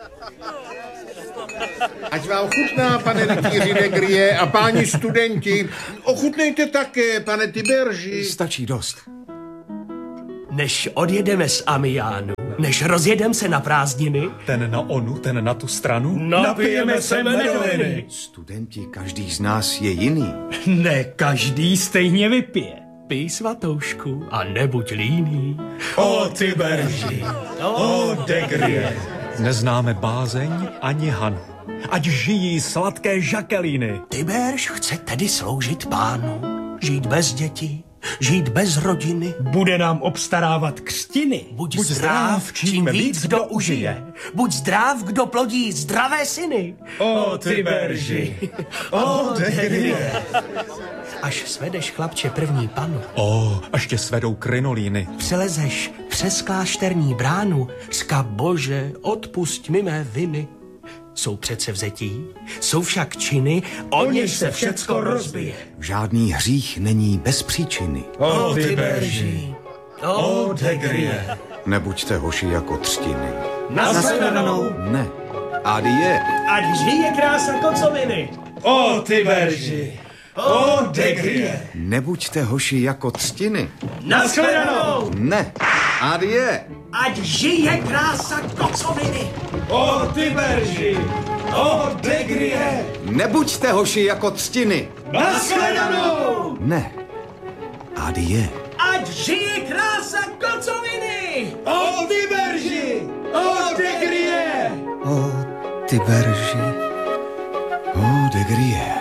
Ať vám chutná, pane rytíři de Grie a páni studenti. Ochutnejte také, pane Tiberži. Stačí dost. Než odjedeme z Amiánu, než rozjedeme se na prázdniny, Ten na onu, ten na tu stranu. napijeme se medoviny. Studenti, každý z nás je jiný. Ne každý stejně vypije. Pij svatoušku a nebuď líný. O Tiberži, o de Grie. Neznáme bázeň ani Hanu. Ať žijí sladké žakelíny. Tiberž chce tedy sloužit pánu, žít bez dětí, žít bez rodiny. Bude nám obstarávat křtiny. Buď zdrav, čím víc kdo užije. Buď zdrav, kdo plodí zdravé syny. O Tiberži, o de Grie. Až svedeš, chlapče, první panu, Až tě svedou krinolíny. přelezeš přes klášterní bránu, řka Bože, odpusť mi mé viny. Jsou přece vzetí, jsou však činy, o něž se všecko rozbije. Žádný hřích není bez příčiny. O Tiberži, o de Grie. Nebuďte hoši jako třtiny. nashledanou, Ne. Adie. ať žije krása kocoviny. O Tiberži, o de Grie. Nebuďte hoši jako třtiny. Nashledanou, Ne. Adie. ať žije krása kocoviny. O Tiberži, o de Grie. Nebuďte hoši jako třtiny. Nashledanou, Ne. Adie. ať žije krása kocoviny. O Tiberži, o de Grie. O Tiberži. O de Grie.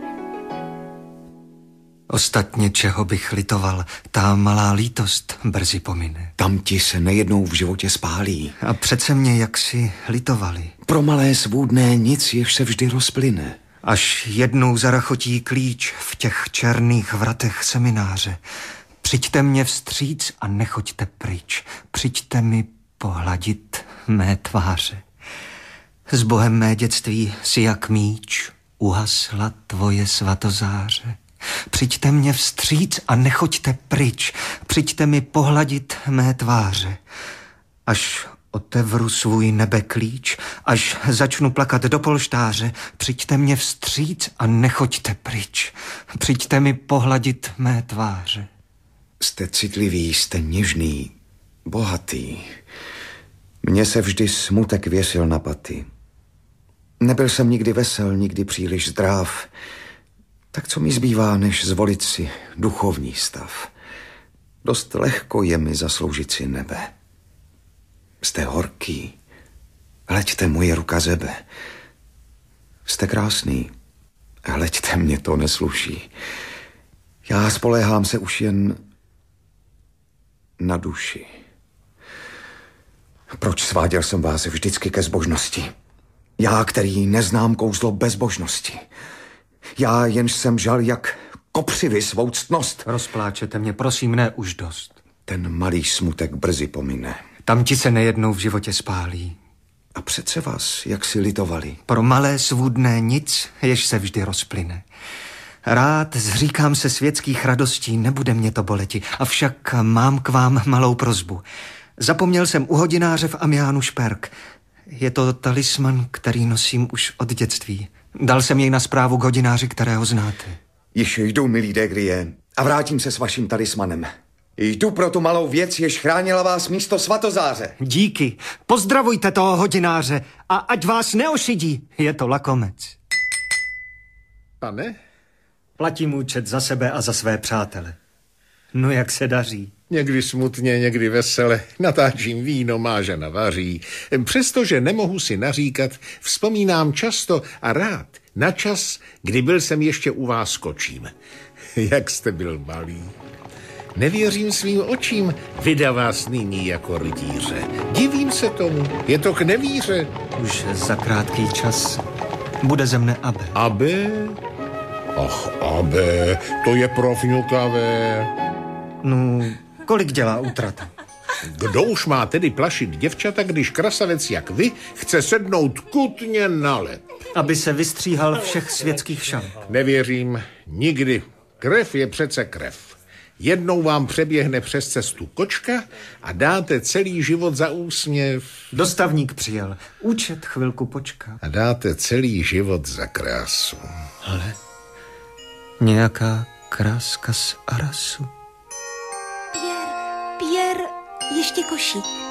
Ostatně čeho bych litoval, ta malá lítost brzy pomine. Tam ti se nejednou v životě spálí. A přece mě jaksi litovali. Pro malé svůdné nic, jež se vždy rozplyne. Až jednou zarachotí klíč v těch černých vratech semináře. Přijďte mě vstříc a nechoďte pryč. Přijďte mi pohladit mé tváře. S Bohem mé dětství si jak míč uhasla tvoje svatozáře. Přijďte mě vstříc a nechoďte pryč. Přijďte mi pohladit mé tváře. Až otevřu svůj nebeklíč, až začnu plakat do polštáře, přijďte mě vstříc a nechoďte pryč. Přijďte mi pohladit mé tváře. Jste citlivý, jste něžný, bohatý. Mně se vždy smutek věsil na paty. Nebyl jsem nikdy vesel, nikdy příliš zdrav. Tak co mi zbývá, než zvolit si duchovní stav? Dost lehko je mi zasloužit si nebe. Jste horký, hleďte moje ruka zebe. Jste krásný, hleďte, mě to nesluší. Já spoléhám se už jen na duši. Proč sváděl jsem vás vždycky ke zbožnosti? Já, který neznám kouzlo bezbožnosti. Já jenž jsem žal jak kopřivy svou ctnost. Rozpláčete mě, prosím, ne už dost. Ten malý smutek brzy pomine. Tam ti se nejednou v životě spálí. A přece vás, jak si litovali. Pro malé svůdné nic, jež se vždy rozplyne. Rád zříkám se světských radostí, nebude mě to boleti, avšak mám k vám malou prosbu. Zapomněl jsem u hodináře v Amiánu šperk. Je to talisman, který nosím už od dětství. Dal jsem jej na správu k hodináři, kterého znáte. Již jdu, milý de Grie, a vrátím se s vaším talismanem. Jdu pro tu malou věc, jež chránila vás místo svatozáře. Díky. Pozdravujte toho hodináře a ať vás neošidí. Je to lakomec. Pane? Platím účet za sebe a za své přátele. No jak se daří? Někdy smutně, někdy vesele. Natáčím víno, má žena vaří. Přestože nemohu si naříkat, vzpomínám často a rád na čas, kdy byl jsem ještě u vás kočím. Jak jste byl malý. Nevěřím svým očím, vydá vás nyní jako rytíře. Divím se tomu, je to k nevíře. Už za krátký čas bude ze mne abe. Abe? Ach, abe, to je profňukavé. No, kolik dělá útrata? Kdo už má tedy plašit děvčata, když krasavec jak vy chce sednout kutně na led? Aby se vystříhal všech světských šam. Nevěřím nikdy. Krev je přece krev. Jednou vám přeběhne přes cestu kočka a dáte celý život za úsměv. Dostavník přijel. Účet chvilku počká. A dáte celý život za krásu. Ale nějaká kráska z Arasu. Pierre, ještě košík.